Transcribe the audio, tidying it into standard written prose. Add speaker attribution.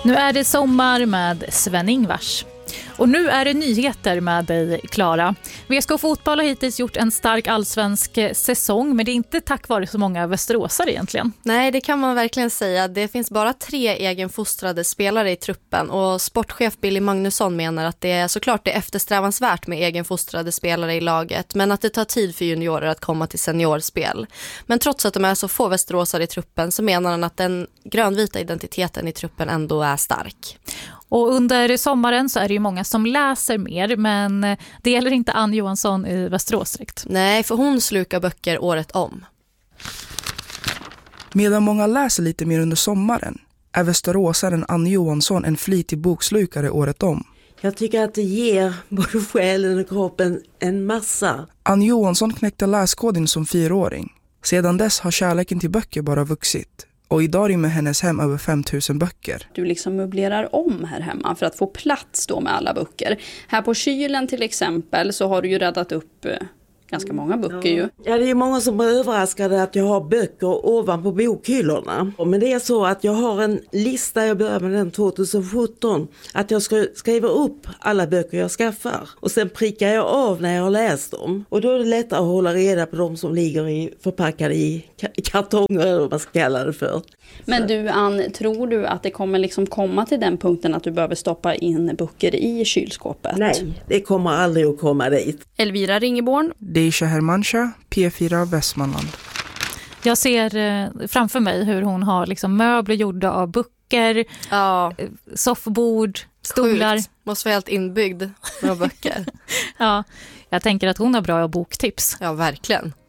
Speaker 1: Nu är det sommar med Sven-Ingvars. Och nu är det nyheter med dig, Klara. VSK Fotboll har hittills gjort en stark allsvensk säsong, men det är inte tack vare så många västeråsare egentligen.
Speaker 2: Nej, det kan man verkligen säga. Det finns bara 3 egenfostrade spelare i truppen och sportchef Billy Magnusson menar att det är såklart eftersträvansvärt med egenfostrade spelare i laget, men att det tar tid för juniorer att komma till seniorspel. Men trots att de är så få västeråsare i truppen så menar han att den grönvita identiteten i truppen ändå är stark.
Speaker 1: Och under sommaren så är det ju många som läser mer, men det gäller inte Ann Johansson i Västerås direkt.
Speaker 2: Nej, för hon slukar böcker året om.
Speaker 3: Medan många läser lite mer under sommaren är västeråsaren Ann Johansson en flitig bokslukare året om.
Speaker 4: Jag tycker att det ger både själen och kroppen en massa.
Speaker 3: Ann Johansson knäckte läskoden som 4-åring. Sedan dess har kärleken till böcker bara vuxit. Och idag rymmer hennes hem över 5000 böcker.
Speaker 5: Du liksom möblerar om här hemma för att få plats då med alla böcker. Här på kylen till exempel så har du ju räddat upp ganska många böcker ju.
Speaker 4: Ja, det är många som är överraskade att jag har böcker ovanpå bokhyllorna. Men det är så att jag har en lista, jag börjar med den 2017, att jag ska skriva upp alla böcker jag skaffar. Och sen prickar jag av när jag har läst dem. Och då är det lättare att hålla reda på de som ligger förpackade i kartonger eller vad man ska kalla det för.
Speaker 5: Men du Ann, tror du att det kommer liksom komma till den punkten att du behöver stoppa in böcker i kylskåpet?
Speaker 4: Nej, det kommer aldrig att komma dit.
Speaker 2: Elvira Ringeborn.
Speaker 3: Deisha Hermancha, P4 Västmanland.
Speaker 1: Jag ser framför mig hur hon har liksom möbler gjorda av böcker, soffbord, stolar.
Speaker 2: Sjukt. Måste vara helt inbyggd med böcker.
Speaker 1: Ja, jag tänker att hon har bra boktips.
Speaker 2: Ja, verkligen.